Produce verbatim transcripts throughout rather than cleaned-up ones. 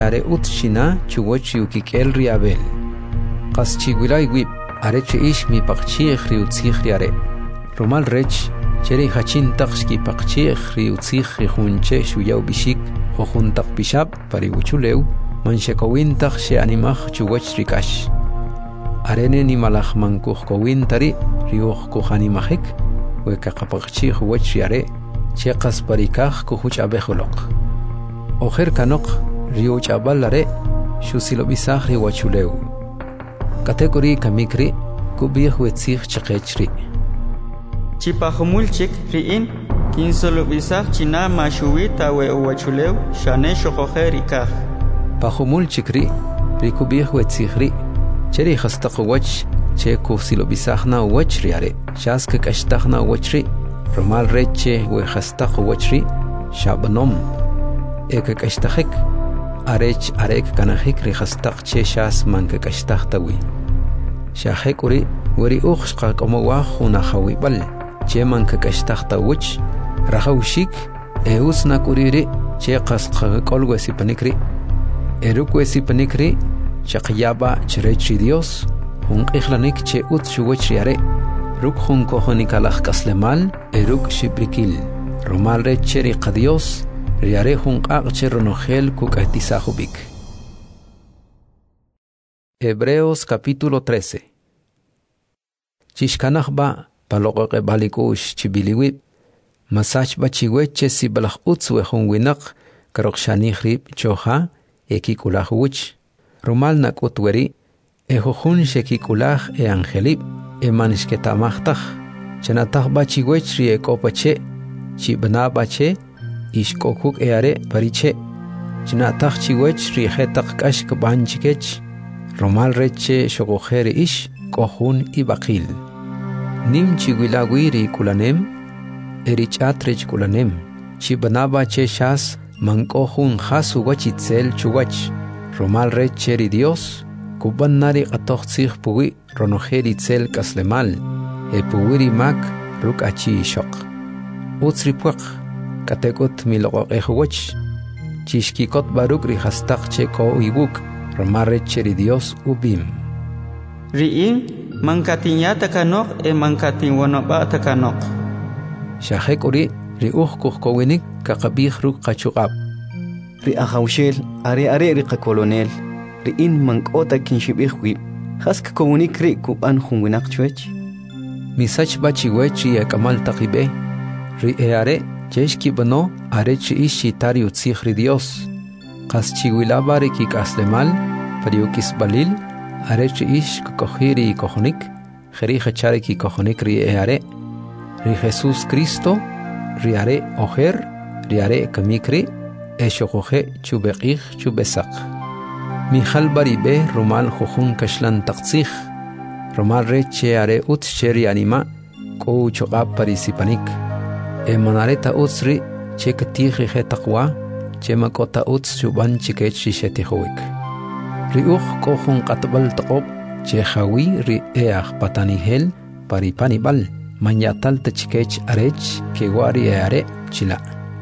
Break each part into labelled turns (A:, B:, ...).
A: are utshina chuwach yukikel riabel. Qas chigwilay wib are chiish mi paqchich riutzich riare. Romal rech cheri hachin taqshki paqchich riutzich hunche shuyaw bishik hojuntaq bishab pariwuchuleu manshekowin taqshe animach chuwach rikash. Arene ni malach mankuh kowin tari riuch kuhanimahik weka qapaqchich wach riare cheqas parikaj kuhuch abejolok. Ojer kanok rio chabalare shusilo bisaj riwachuleu. Kategori kamikri kubih wetzich chaqechri.
B: Chipahumulchik riin kinsolo bisaj china mashuwi tawe uwachuleu shane shokoje rikaj.
A: Pahumulchik ri rikubih wetzich ri cheri khastaqwach che kusilo bisaj na wach riare shask kashtaq na wachri romal reche we khastaqwach ri shabnom eka kashtaqik arech arek kanahik ri khastaq che shas manka kashtaq tawi shahek uri wari ukhshqa como wa khuna khawibal che manka kashtaq tawch rahawshik eusna kuriri che qasqa kolwesi panikri erukwesi panikri chaqyaba chrechi Dios hun ikhlanik che ut shuwach riare ruk hun kohonikalaj kaslemal eruk shibrikil romal recheri qadios riare hun qaqche ronogel kukatisahubik. Hebreos capítulo trece. Chishkanahba paloqoqe balikush chibiliwib masach bachiweche sibalaj utzwe hun winak karokshanihri choha ekikulahuch romal nakutweri ehojun shekikulaj e angelib e manishketamachtaj chenataj bachiwechri e kopache chibna bache ishkokuk eare pariche chinataj chiwechri jetaq kashk banchikech romal reche shogojeri ish kohun ibaqil nim chiwilawiri kulanem erichatrech kulanem chibna bache shas mankohun hasu wachitzel chuwach romal recheri Dios kuban nari qatoqtzich puwi ronojeri tzel kaslemal e puwiri mak ruk achi shok utsri puaq katekot miloqeqwach chishkikot baruk ri hastaq che ko ibuk romal recheri Dios ubim
B: riin mankatinyata kanok e mankatin wonoba takanok
A: shahek uri ri uj kuhkowinik kaqabih ruk qachuqab
C: ri ahawshel are are ri qakolonel ri in mankota kinshibih wi hask komunik ri kuban hunwinak chwech
A: misach bachiwech ri kamal taqibe ri eare cheshki bano are chi ishi tari utzich ri Dios qas chiwilaba ri kikaslemal pariukis balil are chi ish kokhiri kohonik khiri khachari ki kohonik ri eare ri Jesus Cristo ri are oher ri are kamikri eshokoje chubeqih chubesaq Mijal baribe romal jojun kashlan taqtzich romal reche are ut cheri anima ko choqab parisipanik e manareta utsri chekatih he taqwa chemakota uts chuban chikech shishetihowik riuj kohun qatbal taqob chehawi ri each patanihel paripanibal manyatal tachikech arech kewari are chila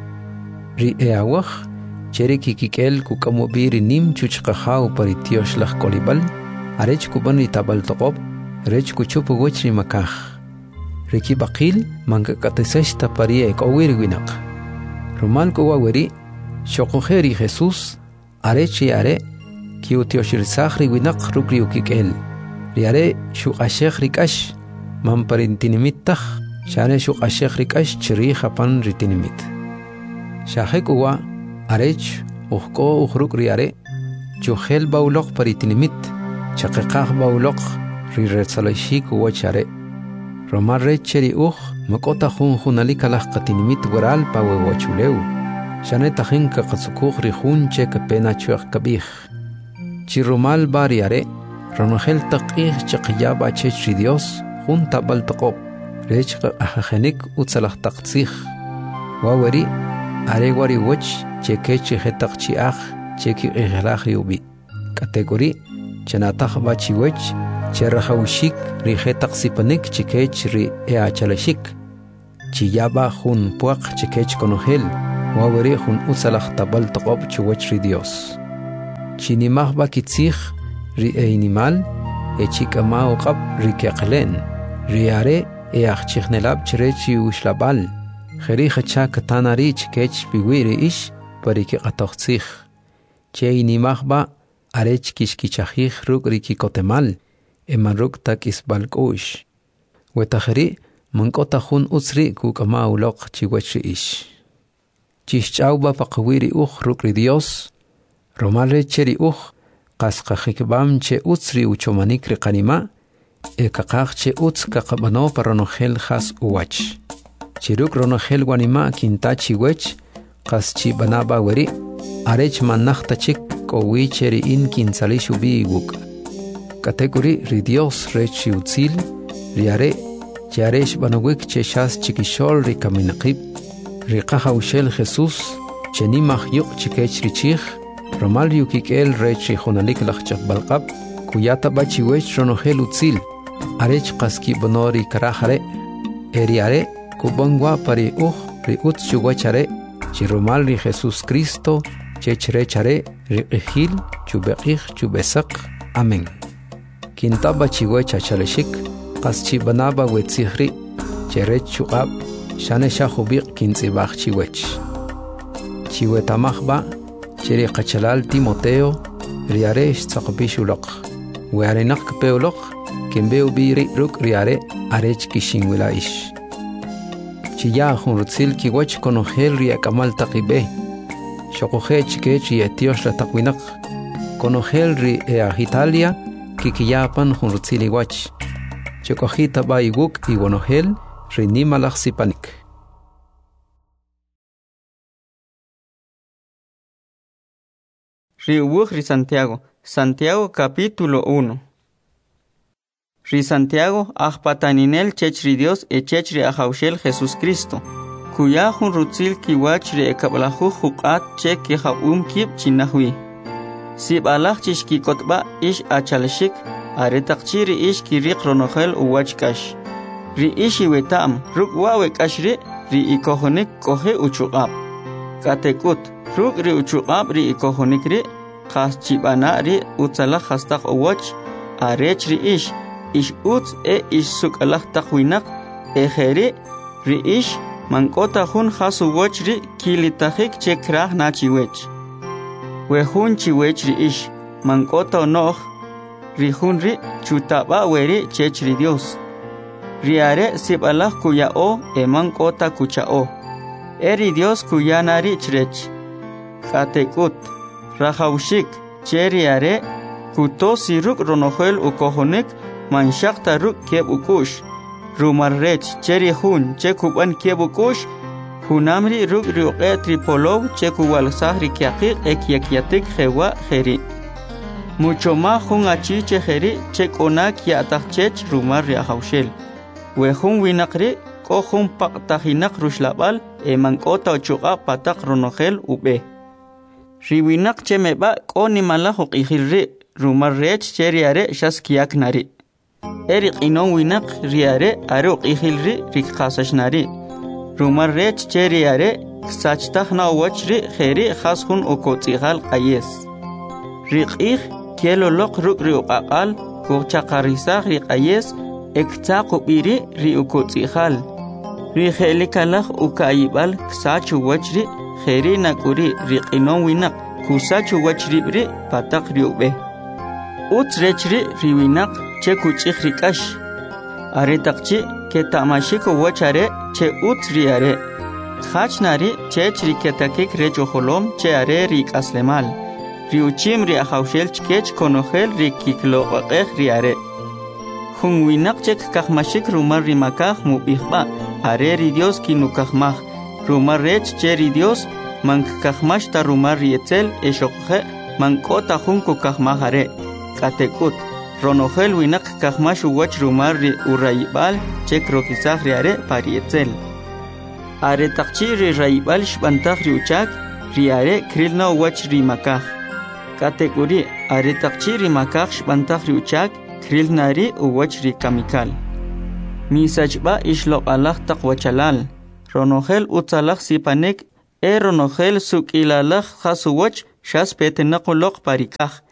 A: ri eawaj cheri kikikel kukamobiri nim chuchqahaw paritiosh laj kolibal arech kuban itabal toqob rech kuchupu wechri makaj riki baqil mankakatiseshta parie kowir winaq romal kowaweri shoqojeri Jesus arechi are kiutioshirsakhri winaq rukri ukikel riare shuqashekh rikash mamparintinimittah shane shuqashekh rikash chiri japan ritinimit shahek uwa arech uxko uxruk riare chuhel baulok paritinimit chaqiqaj baulok riretsalashik uwachare romar recheri uj makota jun junalikalaj qatinimit waral pawe wachuleu shaneta jinka qatsukuj rijun che kapena chuaq kabij chirumal bariare ronogel taqij chaqyaba chechri Dios jun tabal taqob rech ajajenik utsalaj taqtzij waweri are wari wach chekechi hetaq chiaj cheki ihlaj yubi kategori chenataj bachiwech cherahawshik ri hetaq sipanik chikech ri eachalashik chiyaba jun puaq chikech konogel waweri jun utsalaj tabal taqob chuwach ri Dios Shinimahba kitzich ri einimal echikama oqab rikeqlen riare e achichnelab chrechi ushlabal kheri khacha katanari chkech biwiri ish parike qatoqtzich cheinimahba arech kishkichajij ruk rikikotemal emaruk takisbalkush wetahri mankota jun utsri kukama uloq chiwechi ish chichauba paqwiri uj ruk ri Dios romale cheri uj qasqajikbam che utsri uchomanik ri qanima e kaqaq che utz kaqabano paronogel khas uwach chiruk ronogel wanima kinta chiwech qas chi banaba weri arech manachta chik kowi cheri in kinsali shubi wuk kategori ri Dios rechi utzil riare charesh banawik che shas chikishol ri kaminaqib ri qahawshel Jesus cheni mahyuq chikech richich romal yukikel rechi khonalik lachchaq balqab kuyata bachiwech ronogel utzil arech qaski bonori karahare eriare kubangwa pari uj ri utz chuwachare chiromal ri Jesus Cristo chechrechare ri qihil chubeqih chubesaq amen kintaba chiwecha chaleshik qaschi banaba wetzihri cherech chuqab shane shahubiq kintzibaq chiwech chiwetamahba cheri qachalal Timoteo riare tsaqbishulaq wearenak peoloq kembeu biri ruk riare arech kishinwila ish chiya hunrutzil kiwach konogel ria kamal taqibe shoqoje chikech y etios la taqwinaq konogel ri e Italia kikiyapan hunrutzil iwach chokojita baiguk y wonogel ri nimalaq sipanik
B: Ri uwuj ri Santiago Santiago capítulo uno Ri Santiago ajpataninel chechri Dios e chechri ajaushel Jesus Cristo kuya jun rutzil kiwach ri ekablahu huqat che ki jabum kib chinahwi sib alaj chishki kotba ish achalshik are taqchiri ish kiriq ronogel uwach kash ri ishi wetam ruk wawe kashri ri ikohonik kohe uchuqab katekut ruk ri uchuqab ri ikohonik ri qas chibana ri utsala khastaq uwach arech ri ish ish utz e ish sukalaq taqwinaq e kheri ri ish mankota jun khasu wach ri kilitajik che kraj na chiwech we jun chiwech ri ish mankota noh ri jun ri chutaba weri chech ri Dios ri are sibalaq kuya o e mankota kuchao eri Dios kuya nari chrech katekut rajaushik cheri are kutosi ruk ronogel ukohonik manshaqta ruk keb ukush rumarrech cheri jun chekuban keb ukush junamri ruk riuqe tripolov chekuwal sahri kiaqiq ekyakiatik jewa jeri mucho más jun achi chejeri chekona kiatachech rumar riajaushel we jun winaqri ko jun paqtajinak rushlabal e mankota ochuqa pataq ronogel ube riwinaq chemeba ko nimala huqijilri rumarrech cheri are shaskiak nari Eri qinon winaq riare are uqijilri rikqasashnari rumarrech cheri are ksachtajna wachri kheri khasjun ukotsigal qayes riqij kieloloq ruk riuqaqal kuchaqarisaq riqayes ektsaqubiri ri ukotsigal rikhelikalaq ukayibal ksachu wachri kheri nakuri riqinon winaq kusachu wachri bri pataq riube utsrechri riwinaq che kuchik rikash are taqchi ke tamashiko wachare che utri are khachnari che chiriketakik recho holom che are rik aslemal riuchim ri ahaushel chkech konogel rikiklo qeq ri are hunwinaq che kakmashik rumar rimakaj mubihba are ri Dios kinukajmaj rumar rech che ri Dios mankakajmash ta rumar rietzel eshoqje mankota junko kajmaj are katekut ronogel winaq kajmash uwach rumar ri urayibal che krokisaj ri are parietzel are taqchi ri rayibal shbantaj ri uchak ri are krilna uwach ri makaj kategori are taqchi ri makaj shbantaj ri uchak krilna ri uwach ri kamikal misachba ishloq alaj taqwachalal ronogel utzalaj sipanek e ronogel sukilalaj khasuwach shas petenaqoloq parikaj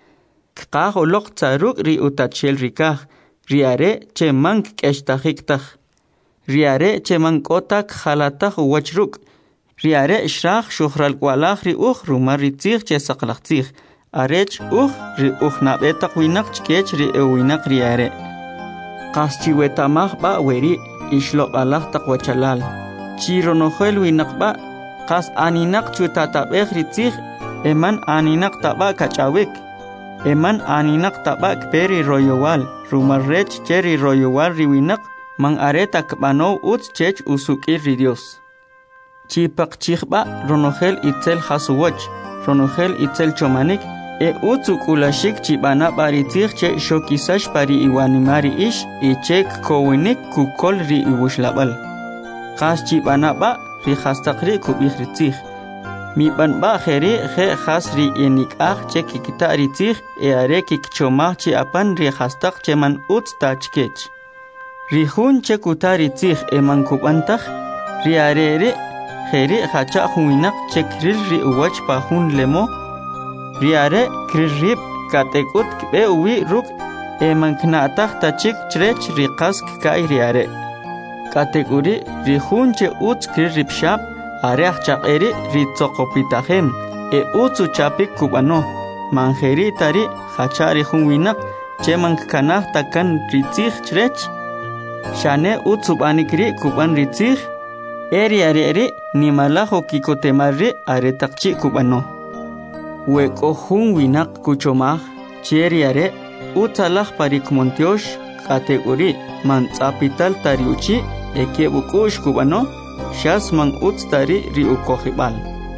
B: kqaq oloq tsaruk ri utachel rikaj, riare che mank k'eshtajiktaj, riare che mankotak jalataj uwachruk, riare shraj shuhralkwalaj ri uj rumar ri tzij che saqlaj tzij, arech uj ri uj nab'etaq winaq chkech ri ewinaq riare. Qas chiwetamaj ba weri ixloq'alaj taq wachalal, chi ronojel winaq ba qas aninaq chutatab'ej ri tzij, eman aninaq taba kach'awik, eman aninaq taba kperi royowal, rumar rech che ri royowal ri winaq man areta kb'anow utz chech usuk'il ri Dios. Chipaq chijba ronojel itzel jasuwach, ronojel itzel chomanik, e utz uk'ulashik chib'ana b'ari tzij che xokisax pari iwanimari ix y che kkowinik kukol ri iwuxlab'al. Qas chib'ana ba ri jastaq ri kub'ij ri tzij, mib'anb'a jeri je jas ri yenik'aj che kikta' ri tzij e are kikchomaj chi apan ri jastaq che man utz ta chkech. Ri jun che kuta ri tzij e man kub'antaj, ri are ri jeri jacha' jun winaq che kril ri uwach pa jun lemo, ri are kril rib katek'ut kb'e uwi ruk' e man kna'taj ta chik chrech ri qas kka'y ri are. Katek'uri ri jun che utz kril ri pxab, are ajchaq'eri ri tzoqopitajem, e utz uchapik kub'ano, man jeri tari jacha' ri jun winaq che man kkanaj ta kan ri tzij chrech, xane utz ub'anik ri kub'an ri tzij, e ri are ri nimalaj okikotemar ri are taq chi' kub'ano. We k'o jun winaq kuchomaj che ri are utzalaj pari kmontiox katek'uri man tz'apital tari uchi e kieb' uk'u'x kub'ano, xas man utz tari ri ukojib'al.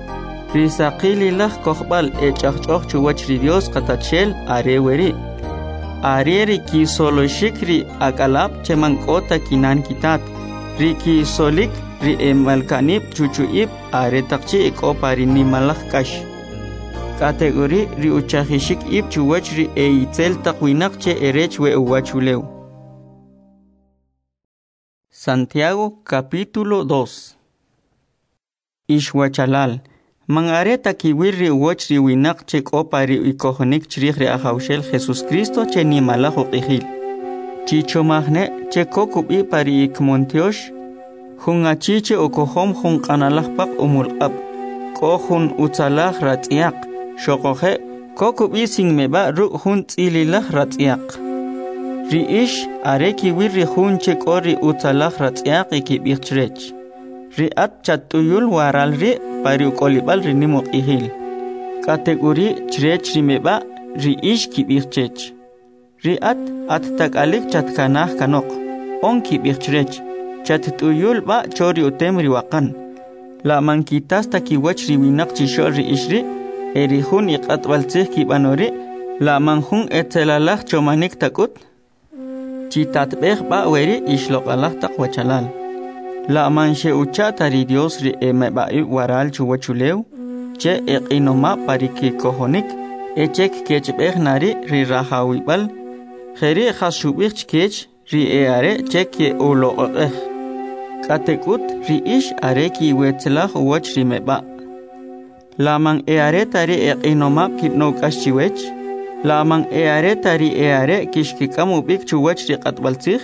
B: Ri saqililaj kojb'al e ch'ajch'oj chuwach ri Dios qatachel are weri. Are ri kisoloxik ri ak'alab che man k'o ta kinan kitat, ri kisolik ri emalkanib chuchu'ib are taq chi' ik'o pari nimalaj k'ax. Kategori ri uchajixik ib chuwach ri e itzel taq winaq che erech we uwachulew. Santiago capítulo dos. Ixwachalal, man are takiwil ri uwach ri winaq che k'o pari ikojonik chrij ri ajawxel Jesús Cristo che nimalaj uq'ijil. Chichomajne che kokub'i pari ikmontiox, jun achi che okojom jun q'analajpaq umulq'ab, k'o jun utzalaj ratz'yaq, xoqoje kokub'i sinmeba ruk' jun tz'ililaj ratz'yaq. Ri ix are kiwil ri jun che k'o ri utzalaj ratz'yaq ikib'ij chrech. Ri at chat'uyul waral ri pari uk'olib'al ri nim uq'ijil. Kategori chrech ri meba ri ix kib'ij chech. Ri at at tak'alik chatkanaj kanoq, on kib'ij chrech. Chat'uyul ba chori utem ri waqan. La man kitas takiwach ri winaq chixol ri ix ri, e ri jun iq'atb'al tzij kib'anori, la man jun etzelalaj chomanik tak'ut, chitatb'ej ba weri ixloq'alaj taq wachalal. La man xe'ucha tari Dios ri emeb'a'ib waral chuwachulew, che eq'inoma pari kikojonik, e che kechb'ej nari ri rajawib'al, jeri jas xub'ij chkech ri e are che ke uloq'ej. Katek'ut ri ix are kiwetzlaj uwach ri meb'a'. La man e are tari eq'inoma kib'now k'ax chiwech, la man e are tari e are kixkik'am ub'ik chuwach ri q'atb'al tzij,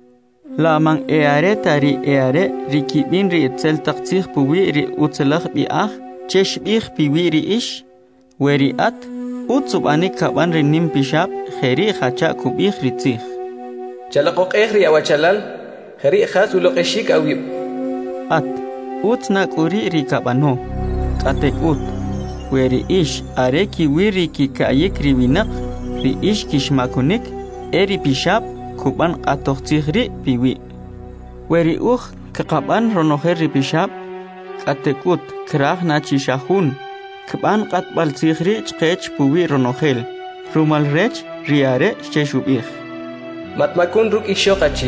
B: la man e are tari e are ri kib'in ri itzel taq tzij puwi ri utzlaj b'i'aj che xb'ij piwi ri ix, we ri at utz ub'anik kab'an ri nim pixab jeri jacha' kub'ij ri tzij.
D: Chalaqoq'ej ri awachalal, jeri jas uloq'exik awib'.
B: At utz nak'uri ri kab'ano, katek'ut, we ri ix are kiwi ri kika'yik ri winaq, ri ix kixmakunik, e ri pixab kub'an q'atoj tzij ri piwi. We ri uj kaqab'an ronojel ri pixab, katek'ut kraj na chixajun, kb'an q'atb'al tzij ri chqech puwi ronojel, rumal rech ri are che xub'ij.
D: Matmakun ruk' ixoqachi.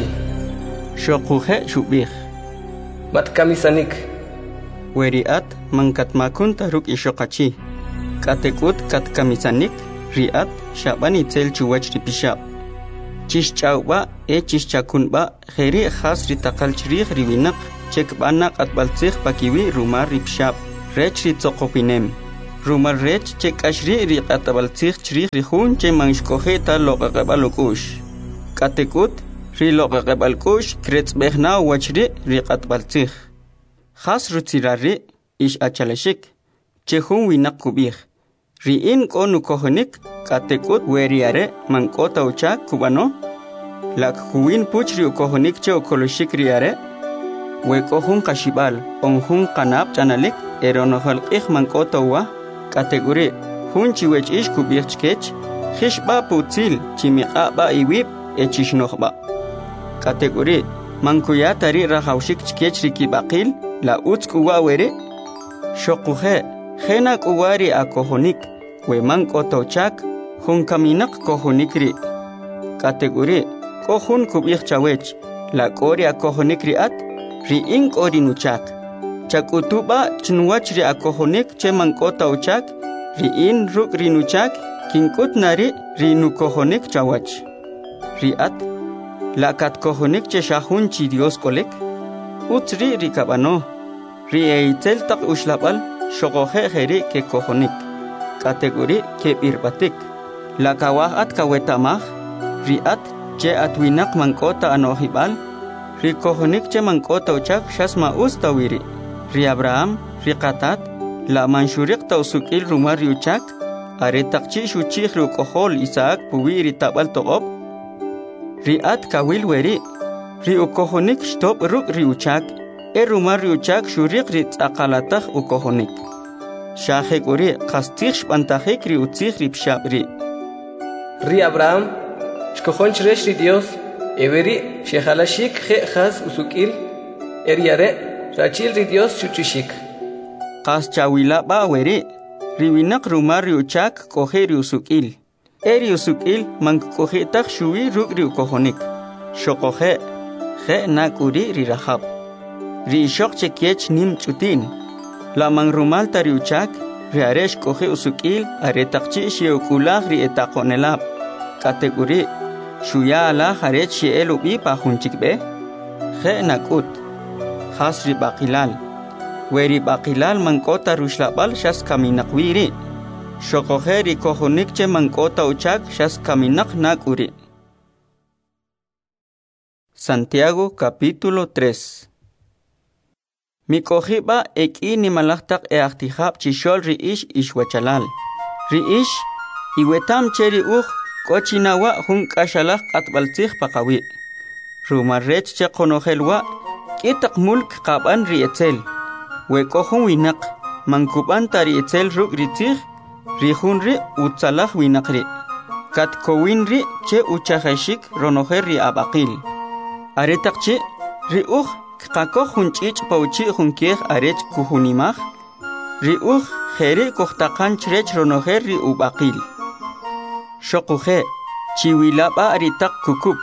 B: Xoquje xub'ij.
D: Matkamisanik.
B: We ri at man katmakun ta ruk' ixoqachi. Katek'ut katkamisanik, ri at xab'an itzel chuwach ri pixab. Chixch'awb'a e chixchakunb'a jeri jas ri taqal chrij ri winaq che kb'ana q'atb'al tzij pakiwi rumar ri pixab, rech ri tzoqopinem. rumal rech che kashri ri qatabaltzig chri rihun che manshkojeta loqaqabalukush katekut ri loqaqabalkush kretzbehna wachri ri qatbaltzig khas rutzirari ish achalashik che hun winak kubih ri in konu kohonik katekut weriare mankota ucha kubano lak huin puchri kohonik che okoloshik riare we kohun kashibal onhun kanab chanalik eronohal ikh mankota wa kategori hun chiwech ish kubih chkech khishba putzil chimiqa ba iwib echishnokhba kategori mankuya tari rahawshik chkech rikibaqil la utzkuwa were shoquhe khena kuwari akohonik we mankoto chak hun kaminak kohonikri kategori kohun kubih chawech la kori akohonik riat ri ink orinuchak chakutuba chnuwach ri akohonik che mankota uchak ri in ruk rinuchak kinkut nari rinu kohonik chawach riat la kat kohonik che shahun chi Dios kolek utri rikabano ri eitel tak ushlabal shogohe kheri ke kohonik kategori ke birbatik la kawahat kawetamah riat che atwinak mankota anohibal ri kohonik che mankota uchak shasma ustawiri ri Abraham ri qatat la manshurik tausukil rumar uchak are takchi shuchih ru kohol Isaac puwiri tabal toqob ri at kawil weri ri ukohonik stop ruk ri uchak e rumar ri uchak shurik ri aqalatah ukohonik shahek uri qastih shpantahik ri utzih ri pshabri
D: ri Abraham shkohon chresh ri Dios everi shehalashik khe khas usukil eriare rachil ri Dios chuchishik
B: qas chawila ba weri riwinak rumar ri uchak kohe ri usukil eri usukil man kohe tak shuwi ruk ri ukohonik shokohe khe nakuri ri rahab ri shok chekech nim chutin la man rumal tari uchak ri aresh kohe usukil are takchi sheukulah ri etakonelab kategori shuya ala harech sheelubi pa hunchikbe khe nakut khas ri baqilal weri baqilal mankota rushlabal shas kaminaqwiri shokoheri kohonik che mankota uchak shas kaminak nakuri. Santiago capítulo tres. Mi kohiba eki ni malaktak e aktihab chishol ri ish ishwachalal ri ish iwetam cheri uj kochinawa hun kashalak atbaltzih paqawi rumarrech che qonohelwa kitak mulk qaban ri etzel we kohun winak mankuban tari etzel ruk ritzih rihun ri utsalah winakri kat kowin ri che uchahashik ronoher ri abaqil aretakchi ri uj qako hunchich pauchi hunkeh arech kuhunimah ri uj kheri kohtaqan chrech ronoher ri ubaqil shoquhe chiwilaba aritak kukub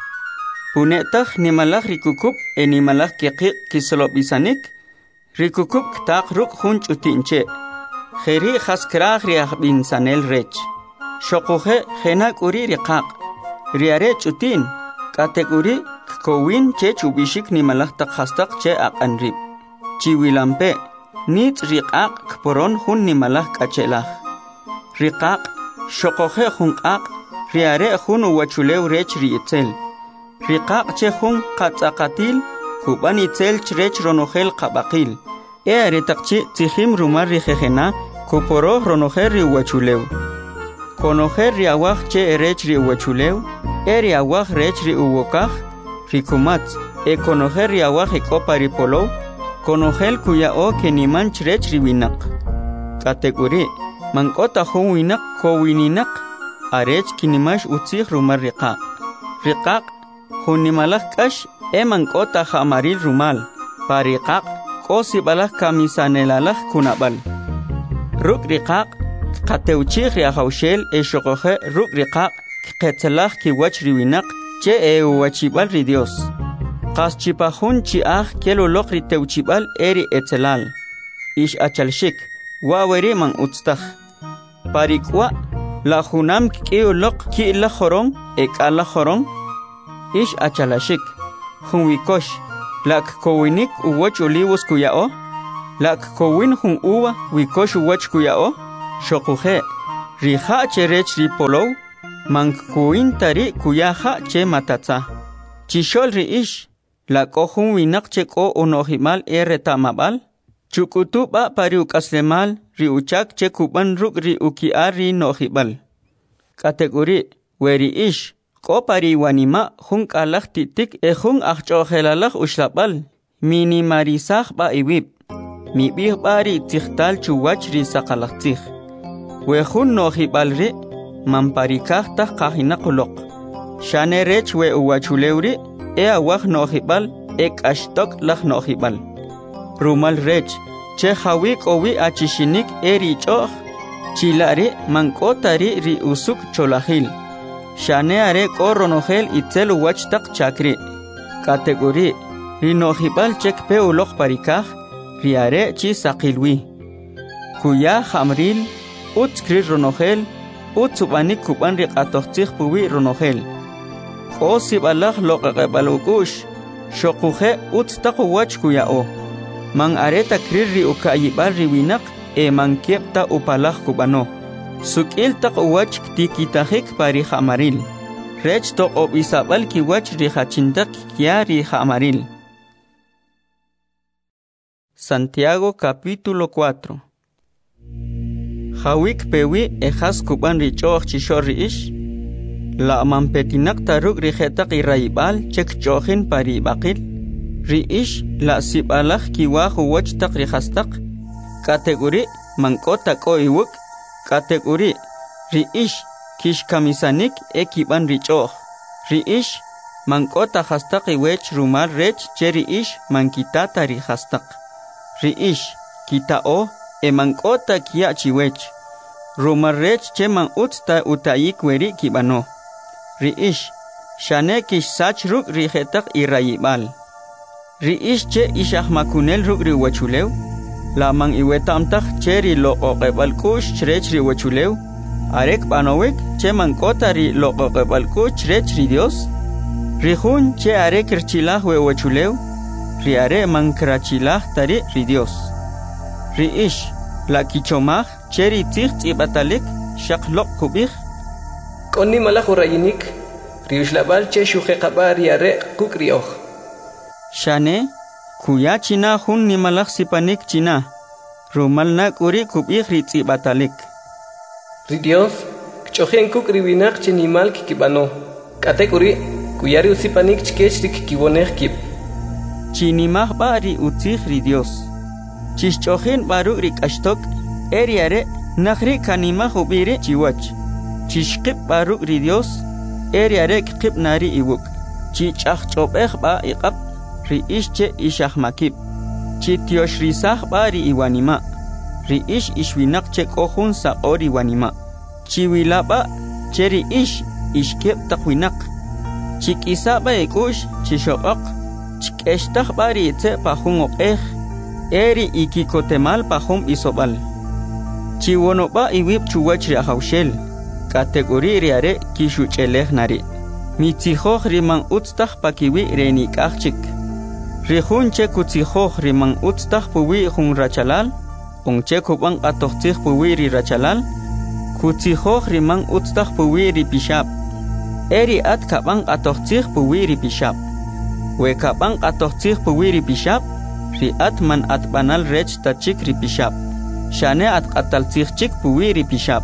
B: punetah nimalak ri kukub enimalak keqiq kislobisanik ri kukub ktaq ruk hunch utinche kheri khaskrah ri ahbin sanel rech shoquhe khenak uri ri qaq ri arech utin kategori kowin che chubishik nimalak tak khastaq che aqanrib chiwilampe nit riqaq kporon hun nimalak kachelah riqaq shoqohe hun qaq riare hun wachulew rech ri itzel riqaq che hun qatsaqatil kuban itzel chrech ronohel qabaqil e are taqchi tihim rumar ri khejena kuporo ronoher ri wachulew konoher ri awaj che rech ri wachulew eri awaj rech ri uwokaj rikumat e konoher ri awaj ekopari polo konohel kuya o keniman chrech ri winak kategori mankota hun winak kowininak arech kinimash utzih rumar riqaq riqaq hunimalak kash e mankota hamaril rumal pariqaq kosi balak kamisanelalah kunabal ruk riqaq qateuchih ri ahawshel e shoqohe ruk riqaq qetsalah kiwach ri winak che e wachibal ri Dios qas chipahun chiah kelo loq ri teuchibal eri etzelal ish achalshik waweri man utztah parikwa la junam kiyo loq ki la jorong ek ala jorong ish achalashik hun wikosh lak kowinik uwach olivos kuyao lak kowin hun uwa wikosh uwach kuyao Shokuje, riha cherech ri polow, mankuin tari kuyaha che matatza. Chishol ri ish, la kohun winak cheko onohimal ere tamabal, chukutu ba pariuk aslemal, ri uchak chekuban ruk ri ukiar ri nohibal. Kategori, weri ish, ko pari wanima hunk alak titik e hung achchohelalak ushlabal, mini marisah ba iwib. Mi bih bari tikhtal chuwach ri sakalaktikh. Wehun nohibal ri, mamparikah tah kahina kulok. Shane rech we uwachulewri, e awak nohibal, ek ashtok lak nohibal. Rumal rech, che hawik owi achishinik eri choh, chilari mankotari ri usuk cholahil. Shane are koronohel itzel uwachtak chakri. Kategori, ri nohibal chek pe ulok parikah, riare chi saqilwi. Kuya hamril, ut skri ronohel, ut subanik kuban riqatohtikh puwi ronohel. Ko sibalak loqaqebalukush, shokuje ut taquwach kuyao. Man areta krir ri ukayibal riwinak, e man kiepta upalak kubano. Sukil taquwach tikitahik pari hamaril. Rech to obisabal kiwach rihachintak kia rihamaril. Santiago capítulo cuatro. Hawik pewi ejas kuban richoch chishor ish. La mampetinak taruk rihetak iraibal chek chohin pari bakil. Ri ish la sibalak kiwah wach tak rihastak. Kategori mangkota ko iwuk. Kategori ri ish kish kamisanik ekiban richoch. Ri ish mangkota hastak iwech rumal rech cheri ish mankitata rihastak. Riish, kitao, e mankota kia chiwech. Rumarrech che man utsta utayik weri kibano. Riish, shane kish sach ruk rihetak irayibal. Riish che ishah makunel ruk riwachulew. La man iwetamtak che ri lo oqebal kush chrech riwachulew. Arek banowek che mankota ri lo oqebal kush chrech ri Dios. Rihun che arek irchilah wewachulew. Riare mankrachilah tari ri Dios. Riish, la kichomah, cheri tigts ibatalik, shaklok kubih.
D: Koni malak urayinik, riushlabal che shuheqaba riare kukrioh.
B: Shane, kuya china hun ni malak sipanik china. Rumalna kuri kubih ritz ibatalik.
D: Ri Dios, kchohen kukriwinak chinimal kikibano. Kate kuri, kuyari usipanik chkech rikikiwoneh kib. Chinimah bari utzih ri Dios. Chishchohin baru rik ashtok, eriare, nakhri kanimah ubiri chiwach. Chishkip baru ri Dios, eriare kip nari iwuk. Chichach chobeh ba iqab, ri ishche ishah makib. Chityosh risah bari iwanima. Ri ish ishwinak che kohun sa ori wanima. Chiwilaba, cheri ish, ishkep takwinak. Chikisa ba ikush, chishokak. Chikeshtah bari itse pahung okeh, eri ikikotemal pahum isobal. Chiwonoba iwib chuwach riahaushel, kategori riare kishu cheleh nari. Mitzihoch riman utstah pakiwi renik achik. Rihun che kutzihoch riman utstah puwi hun rachalal, ung che kubang atochtih puwi ri rachalal, kutzihoch riman utstah puwi ri pishab. Eri at kabang atochtih puwi ri pishab. Wekabang atochtih puwi ri pishab, ri at man at banal rech tachik ri pishab. Shane at kataltih chik puwi ri pishab.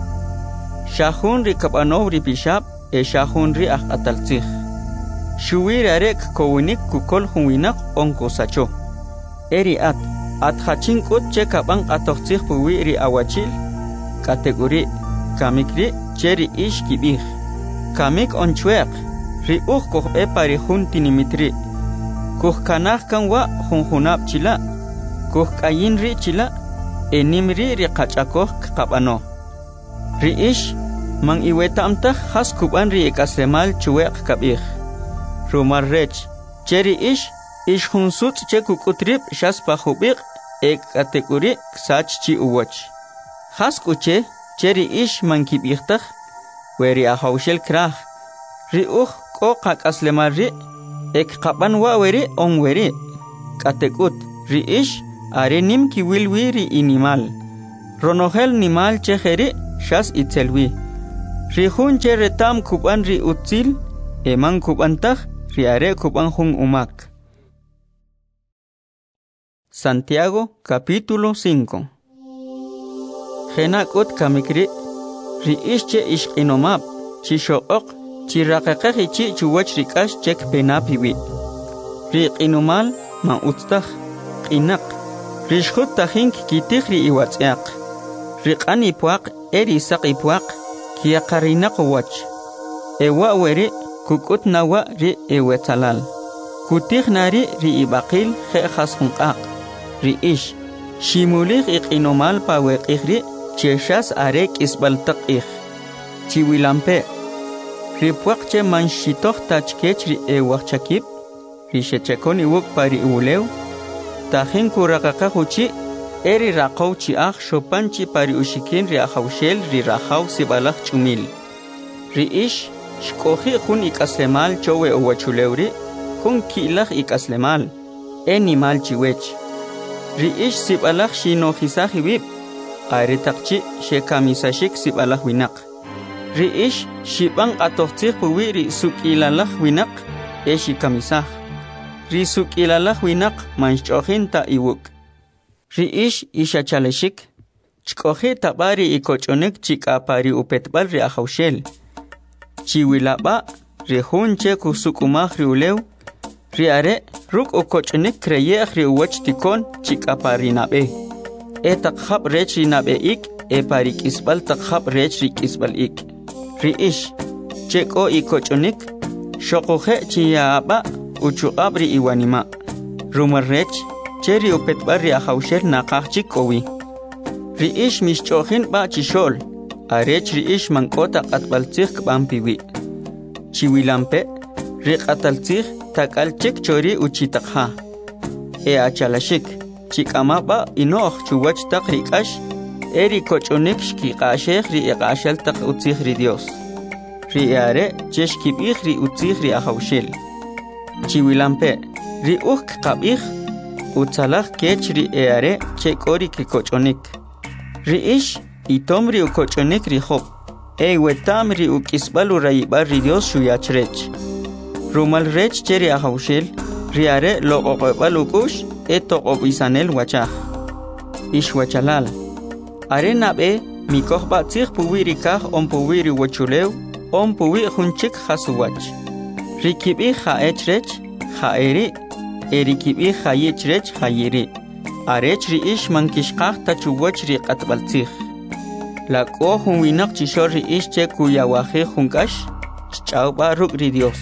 D: Shahun ri kabanov ri pishab, e shahun ri ak ataltih. Shuwi rarek kowinik kukol huwinak onko sacho. Eri at, at haching ut che kabang atochtih puwi ri awachil. Kategori, kamikri cheri ish kibih. Kamik onchweak, ri uh koh e pari hun tinimitri. Kuh kanah kan wa hunhunap chila, kuh kayin ri chila, enimri ri kachakoh kabano. Ri ish, mang iwetamtah has kuban ri ekasemal chuwek kabih. Rumar rech, cheri ish, ish hunsut che kukutrip shas pahubik, ek kategori sach chi uwach. Has kuche, cheri ish mang kibihtah, weri ahaushel krah. Ri uh ko kak aslemar ri, ek kapan wa weri on weri. Katekut, ri ish, are nim ki wilwi ri inimal.
B: Ronogel nimal chejeri shas itzelwi. Rihun che retam kuban ri utzil, eman kubantag riare kuban hun umak. Santiago capítulo cinco. Genakot kamikri, ri ische ishqinomab, chishook, chiraqaqaqi chi chuwach rikash chek penapiwi. Ri qinomal ma utstag, qinak, rishkhut tajink kitih ri iwatzyak. Ri qanipuaq eri saqipuaq, kiaqarinak wach. Ewa weri kukut nawa ri ewetsalal. Kutih nari ri ibaqil khe khasqunqaq. Ri ish, shimulig iqinomal paweq ihri, cheshas arek isbaltaq ih. Chiwilampe, ri puaqche manshitoq tachkech ri ewaqchakib, ri shechekoni wuk pari ulew, tajin kuraqaqaquchi, eri raqaw chi aj shopanchi pari ushikin ri ahawshel ri rahaw sibalaq chumil. Ri ish, shkohi jun ikaslemal chowe uwachulewri, jun kilaq ikaslemal, enimal chiwech. Ri ish sibalaq shinojisaji wib, aretaqchi shekamisashik sibalaq winak. Ri ish shibang atoqtij puwi ri sukilalaq winak, e shikamisaj. Ri sukilalaq winak manchojin ta iwuk. Ri ish ishachaleshik, chkoji tabari ikochonik chikapari upetbal ri ahawshel. Chiwilaba, ri junche kusukumaj ri ulew, ri are ruk ukochonik kreyej ri uwach tikon chikapari nabe. E takhab rech ri nabe ik, e parik isbal takhab rech ri isbal ik. Ri ish, cheko ikochonik, shokoje chiyaaba uchuqab ri iwanima. Rumar rech, cheri upetbal ri ahawshel naqaj chikowi. Ri ish mishchojin ba chishol, arech ri ish mankota qatbaltzij kbampiwi. Chiwilampe, ri qataltzij takalchik chori uchitakha. E achalashik, chikamaba inoh chuwach tak rikash, eri kochonik shkiqashek ri iqashal tak utzij ri Dios. Ri are cheshkibij ri utzij ri ahawshel. Chiwilampe, ri uj qabij, utzalaj kech ri eare chekori ki kochonik. Ri ish, itom ri ukochonik ri hob, e wetam ri ukisbal urayibar ri Dios shuyachrech. Rumal rech cheri ahawshel, riare lo oqobal ukush, e toqobisanel wachaj. Ish wachalal. Are nabe, mikoh batzig puwi rikaj on puwi ri wachulew, on puwi junchik hasuwach. Rikibi haech rech, haeri, erikibi hayech rech hayeri. Arech ri ish mankishqaj tachuwach ri qatbaltzig. La ko hun winak chishor ri ish che kuyawaje junkash, ch'awba ruk ri Dios.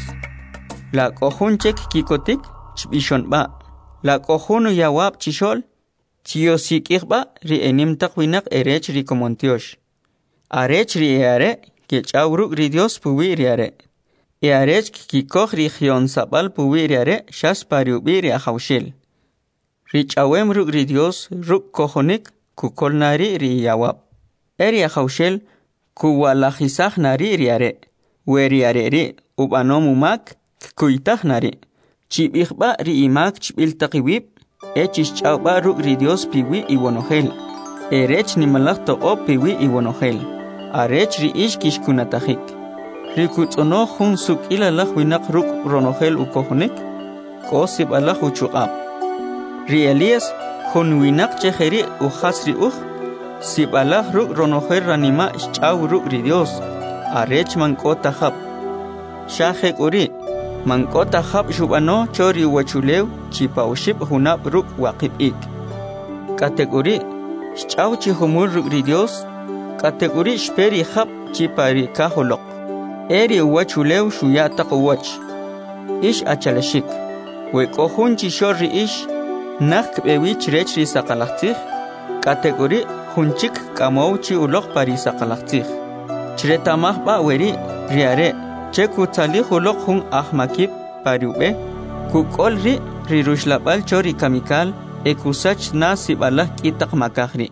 B: La kohun chek kikotik, chbishon ba. La kohun yawab chishol, chiyosik ba, ri enim takwinak erech ri komontiosh. Arech ri eare, ke chawruk ri Dios puwi ri are. E arech kikoh ri gion sabal puwi ri are, shas pariubi ri ahawshel. Ri chawem ruk ri Dios, ruk kohonik, kukol nari ri yawab. Eri ahawshel, kuwalajisaj nari ri are. Weri are ri, ubanomumak, kuytaj nari. Chibijba ri imak chibiltaqiwib, echis chawba ruk ri Dios piwi iwonogel. Erech nimalaj to'o piwi iwonogel. Arech ri ish kishkunatajik. Ri kutzono jun sukilalaj winak ruk ronogel ukojonik, kosib alaj uchuqab. Ri Elías jun winak chejeri ujas ri uj, sib alaj ruk ronogel ranima chaw ruk ri Dios. Arech mankota jab. Shajek uri, mankota jab shubano chori wachulew chipaushib hunab ruk waqib ik. Kategori, chaw chihumur ruk ri Dios, kategori shperi jab chipari kaholok. Eri wachulew shuyataq wach. Ish achalashik. Wekohun chishor ri ish, nak bewich rech ri saqalaqtij, kategori hunchik kamow chi ulok pari saqalaqtij. Chretamaj ba weri, riare, cheku talij ulok hun ahmakib pariube, kukol ri rirushlabal chori kamikal, ekusach na sibalaj kitaq makajri.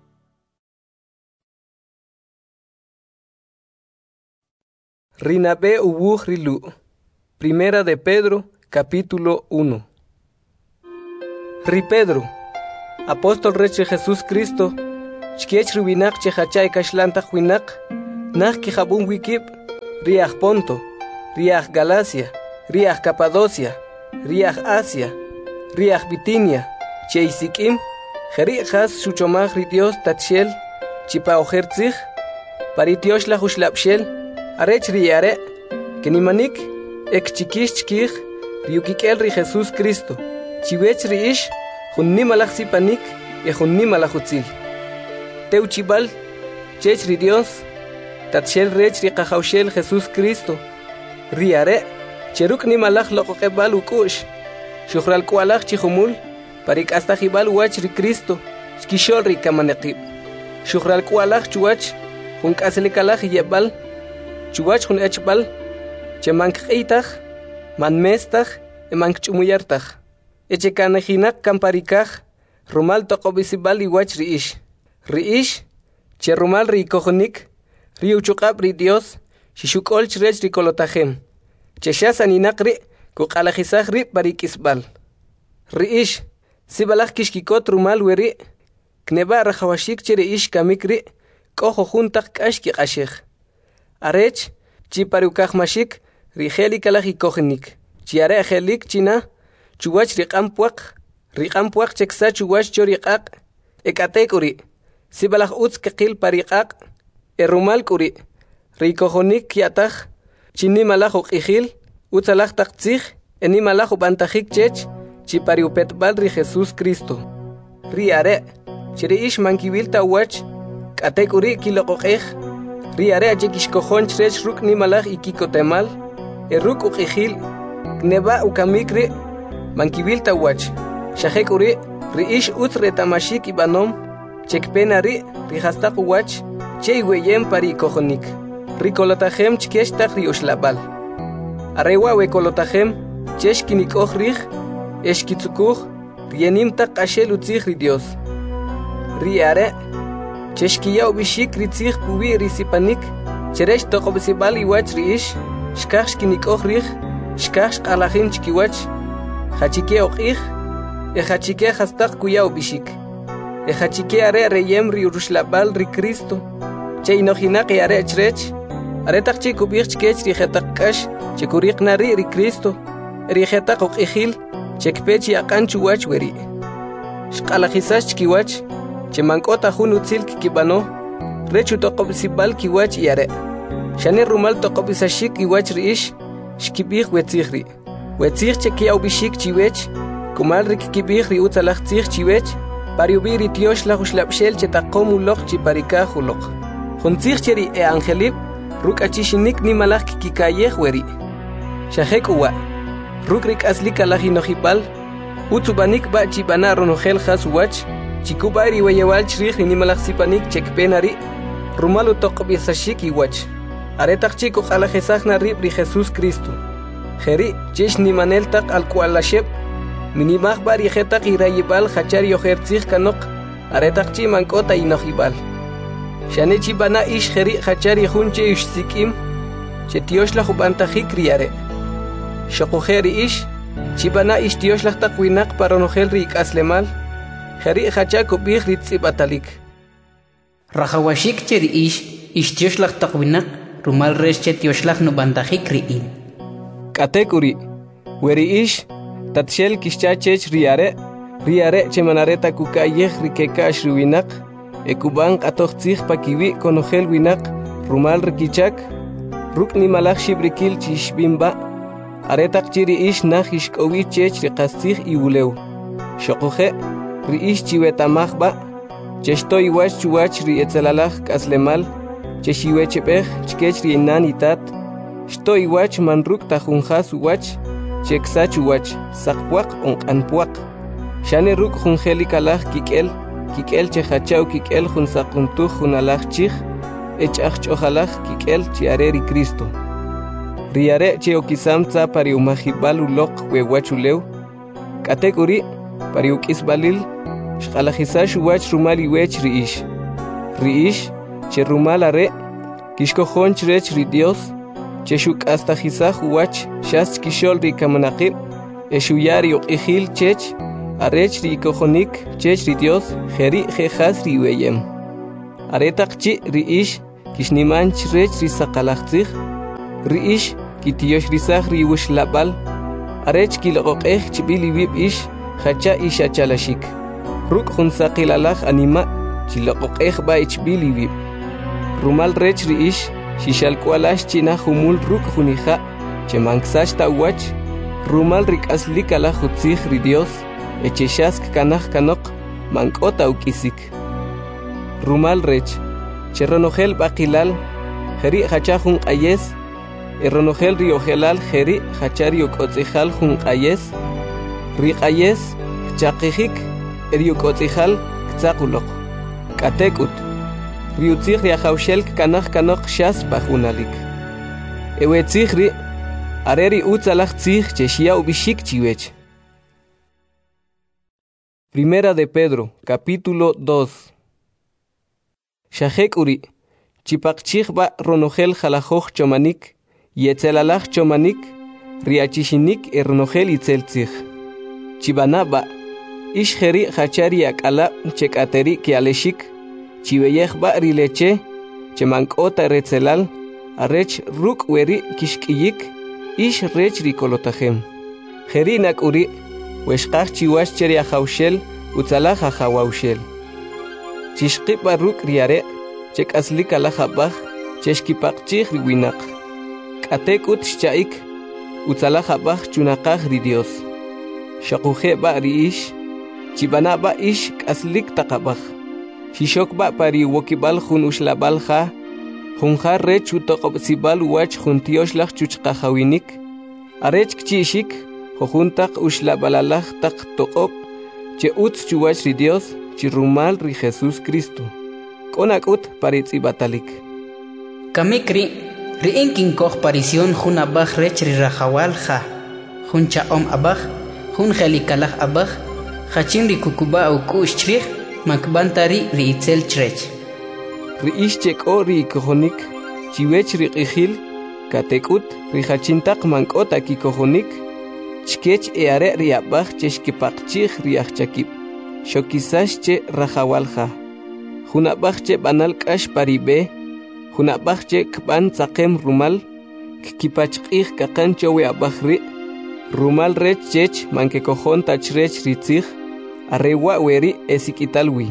D: Rinabe ubuj rilu. Primera de Pedro, capítulo uno. Ri Pedro, apóstol reche Jesús Cristo, chkech rubinak che hachay kashlanta huinak, nah ki jabun wikip, riach Ponto, riach Galacia, riach Capadocia, riach Asia, riach Bitinia, che isikim, jeri has shuchomach ri Dios tatshel, chipa ojertzich, paritios la hushlapshel, arech riare, que ni manik, ek chikish chkich, riukikel ri Jesús Cristo, chiwech riish, hun ni malach sipanik, e hun ni malachutzil. Teu chibal, chech ri Dios, tatshel rech ri kahaushel Jesús Cristo, riare, cheruk ni malach loqoqebal ukush, shukhral kualach chihumul, parik hasta jibal wach ri Cristo, skishol ri kamanekib. Shukhral kualach chuwach, hun kaselikalach yebal, chuwach hun echbal, che mankitach, manmestach, e mankchumuyartach. Eche kanejinak kamparikach, rumal toqobisibal iwach riish. Riish, che rumal ri kojonik, ri uchukab ri Dios, shishukol chrech ri kolotajem. Che shasaninak ri, kukalajisach ri parikisbal. Riish, sibalach kishkikot rumal weri, kneba rajawashik che riish kamikri, kojo juntak kashki kashich. Arech, chi parukaj mashik, ri heli kalaji kojenik. Chi are helik china, chuwach ri kampuak, ri kampuak cheksa chuwach choriqaq, ekatekuri. Sibalach utz kaqil pariqaq, e rumal kuri. Ri kojonik kiataj, chini malaj uqijil, utzalaj taqtzij, eni malaj ubantajik chech, chi pariupetbal ri Jesús Cristo. Ri are, chiri ish mankibil tawach, katekuri kiloqoqej, ri are achekishkojon chrech ruk ni malaj ikikotemal, e ruk uqijil, kneba ukamikri, mankibil tawach, shajekuri, ri ish utz retamashik ibanom, chekpenari, ri hastaq uwach, che iweyem pari kojonik. Ri kolotajem chkeshtaq ri ushlabal. Arewa we kolotajem, chesh kinikoj rij, eshkitzukuj, rienimtaq ashel utzij ri Dios. Ri are, chesh kiya ubishik ri tzij pubi ri sipanik, cheresh toqobisibal iwach ri ish, shkaj shkinikoj rij, shkaj shqalajin chkiwach, hachike oqij, e hachike hastaq kuya ubishik. E hachike are reyem ri urushlabal ri Cristo, che inojinak e are chrech, aretaq chi kubich chkech ri jetaq kash, che kuriq nari ri Cristo, ri jetaq uqijil, che kpech yaqan chuwach weri. Shqalajisash chkiwach, che mankota jun utzil kikibano, rechu toqobisibal kiwach yare. Shane rumal toqobisashik iwach ri ish, shkibich wetzij ri. Wetzij che kia ubishik chiwech, kumal ri kikibich ri utzalaj tzij chiwech, pariubi ri tiosh la ushlapshel che taqom uloq chi parikaj uloq. Juntzij che ri e angelib, ruk achishinik ni malaj kikikayej weri. Shajek uwa, ruk rik aslika lajinojibal, utzubanik ba chibana ronojel jas uwach, chikubay ri weyewal chrij ni malaj sipanik chekpenari, rumalu toqobisashik iwach. Aretaq chiku qalajesaj narib ri Jesús Cristo. Jeri, chesh ni manel taq al kualasheb, minimaj bari jetaq irayibal hachar yojertzij kanok, aretaq chi mankota inojibal. Shane chibana ish jeri hachar yejunche ish sikim, che tioshlah ubantajik riare. Shokujeri ish, chibana ish tioshlah taqwinak paronojel ri ikaslemal, jeri hachak ubij ri tzibatalik.
E: Rajawashik cheri ish, ish tioshlah taqwinak, rumal resh che tioshlah nubantajik riin.
D: Katekuri, weri ish, tatshel kishchachech riare, riare che manareta kukayej rikeka ashruwinak, ekuban qatoqtzij pakiwi konojel winak, rumal rikichak, ruk ni malaj shibrikil chishbimba, aretaq chiri ish nah ishk'owi chech riqatzij iwulew. Shoquje, ri ish chiwetamajba, cheshto iwach chuwach ri etzalalaj k'aslemal, cheshiwechebej chkech ri inan itat, shto iwach manruk tajunjas uwach, cheksach uwach, saqpuaq onq'anpuaq. Shane ruk junjeli kalaj kikel, kikel chejachaw kikel jun saquntuj jun alaj chij, ech'aj ch'ojalaj kikel chiare ri Cristo. Riare che okisam tza pari umajibal uloq wewach ulew, k'atek uri pari uk'isbalil, shqalajisash uwach rumal iwech ri ish. Ri ish, che rumal are, kishkojon chrech ri Dios, che shuk'astajisaj uwach shas kishol ri kamanaqib, eshuyar yoq'ijil chech, arech ri kojonik chech ri Dios, jeri jejas ri weyem. aretaqchi riish kishnimanch rech risaqalaqtzig riish kitiyosh risaq riwish labal arech kiloqoqej chibilibib ish hacha isha chalashik ruk hunsaqilalaj anima chiloqoqej ba ichbilibib rumal rech riish shishalkualash china humul ruk hunija chemanksach tawach rumal rik'aslikala jutzij ri Dios echeshask kanaj kanok mank'ota uk'isik rumal rech cheronojel baqilal jeri hacha junq'ayes eronojel riojelal jeri hacha riok'otzijal junq'ayes riq'ayes chaqijik eriok'otzijal ktzaq'uloq k'atek'ut riutzij riajawxel kanaj kanok xas pajunalik ewetzij ri areri utzalaj tzij chexia ubishik chiwech. Primera de Pedro, capítulo dos. Shajek uri, chipakchich ba ronojel jalajoj chomanik, yetzelalaj chomanik, riachishinik eronojel itzeltzij. Chibana ba, ishjeri hachari akala chekateri kialeshik, chiveyej ba rileche, chemankota retzelal, arech ruk weri kishkiyik, ish rech rikolotajem. Jerinak uri, weshqaj chiwash cheri ajawshel, utzalaj ajawawshel. Chishqipa ruk riare, chek aslik alajabaj, cheshkipaqchij riwinak. Katek ut shchaik, utzalajabaj chunaqaj ri Dios. Shakuje ba riish, chibana ba ish kaslik taqabaj. Shishok ba pari wokibal jun ushlabal ja, junja rech utoqobsibal wach juntioslaj chuchqajawinik, arech kchishik, jojuntaq ushlabalalaj taq toqob, che utz chuwach ri Dios, chirumal ri Jesús Cristo. Konakut paritzibatalik.
E: Kamikri, ri inkin koj parisión jun abaj rech ri rajawal ja, jun chaom abaj, jun jelikalaj abaj, jachin ri kukuba au kush chrij, makbantari ri itzel chrech.
D: Ri ishchek o ri kojonik, chiwech ri qijil, katekut ri hachintaq mankota ki kojonik, chkech eare ri abaj cheshkipaqchij ri ajchakib, shokisash che rajawalja. Junabaj che banal kash paribe, junabaj che kban tzaqem rumal, kipachqij kakan chowe abaj ri, rumal rech chech manke kojon tachrech ri tzij, arrewa weri esikitalwi.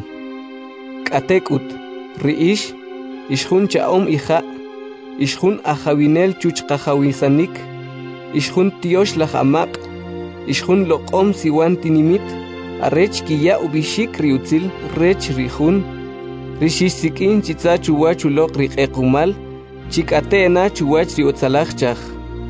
D: Katekut riish, ishjun chaom ija, ishjun ajawinel chuchqajawisanik, ishjun tiosh lajamaq, ishjun loqom siwan tinimit, arrech kiya ubishik riutzil rech rijun, rishisikin chitza chuwach uloq riqequmal, chikatena chuwach riutzalajchaj.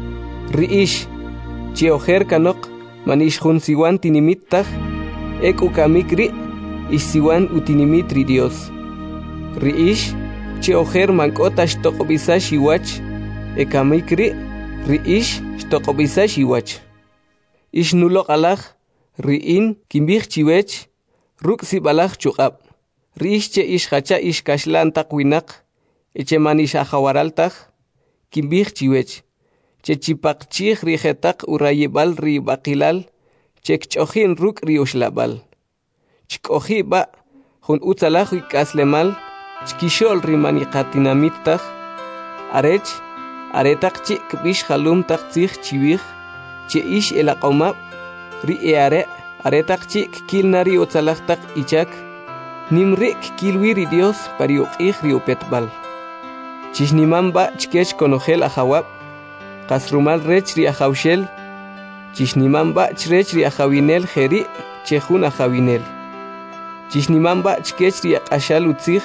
D: Riish, chiojer kanok, manishjun siwan tinimittaj, ek ukamikri, isiwan utinimit ri Dios. Riish, chiojer mankota shtoqobisa shiwach, ekamikri, riish shtoqobisa shiwach. Ish nuloq alaj, riin kimbij chiwech, ruk sibalaj chuqab. Riish che ish hacha ish kashlan taqwinak, eche manish ajawaraltaj, kimbij chiwech. Che chipaqchij rijetaq urayibal ri baqilal, che kchojin ruk ri ushlabal. Chkoji ba, jun utzalaj ikaslemal, chkishol ri maniqatinamittaq, arech, aretaq chi kbish halum taq tzij chiwij, che ish elaqomab, ri eare, aretaq chi kikilnari utzalaj taq ichak, nimri kikilwi ri Dios pari uqij ri upetbal. Chishniman ba chkech konojel ajawab, qasrumal rech ri ajawshel, chishniman ba chrech ri ajawinel jeri, chejun ajawinel. Chishniman ba chkech ri aqashal utzij,